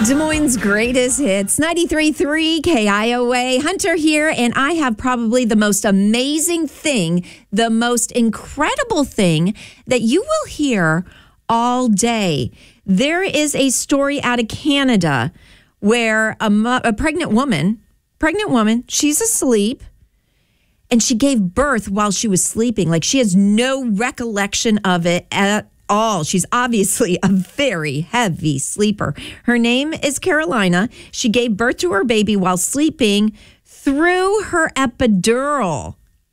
Des Moines' greatest hits, 93.3 KIOA. Hunter here, and I have probably the most amazing thing, the most incredible thing that you will hear all day. There is a story out of Canada where a pregnant woman, she's asleep, and she gave birth while she was sleeping. Like, she has no recollection of it at all. She's obviously a very heavy sleeper. Her name is Carolina. She gave birth to her baby while sleeping through her epidural.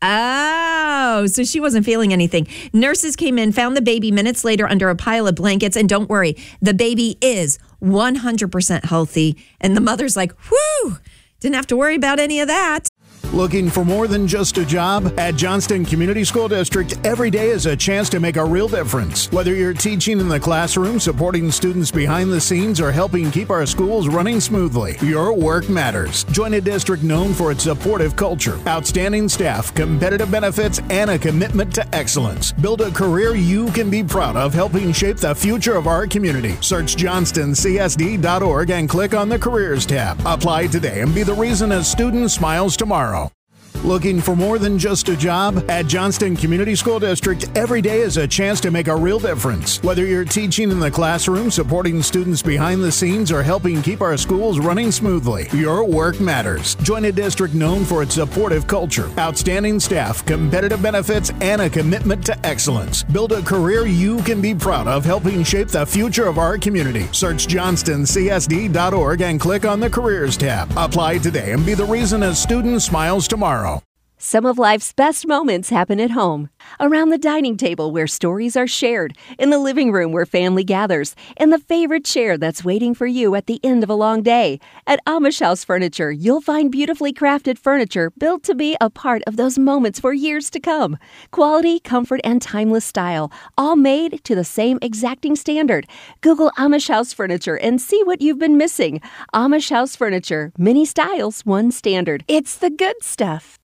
Oh, so she wasn't feeling anything. Nurses came in, found the baby minutes later under a pile of blankets, and don't worry, the baby is 100% healthy. And the mother's like, whew, didn't have to worry about any of that. Looking for more than just a job? At Johnston Community School District, every day is a chance to make a real difference. Whether you're teaching in the classroom, supporting students behind the scenes, or helping keep our schools running smoothly, your work matters. Join a district known for its supportive culture, outstanding staff, competitive benefits, and a commitment to excellence. Build a career you can be proud of, helping shape the future of our community. Search johnstoncsd.org and click on the Careers tab. Apply today and be the reason a student smiles tomorrow. Looking for more than just a job? At Johnston Community School District, every day is a chance to make a real difference. Whether you're teaching in the classroom, supporting students behind the scenes, or helping keep our schools running smoothly, your work matters. Join a district known for its supportive culture, outstanding staff, competitive benefits, and a commitment to excellence. Build a career you can be proud of, helping shape the future of our community. Search johnstoncsd.org and click on the Careers tab. Apply today and be the reason a student smiles tomorrow. Some of life's best moments happen at home. Around the dining table where stories are shared, in the living room where family gathers, in the favorite chair that's waiting for you at the end of a long day. At Amish House Furniture, you'll find beautifully crafted furniture built to be a part of those moments for years to come. Quality, comfort, and timeless style, all made to the same exacting standard. Google Amish House Furniture and see what you've been missing. Amish House Furniture, many styles, one standard. It's the good stuff.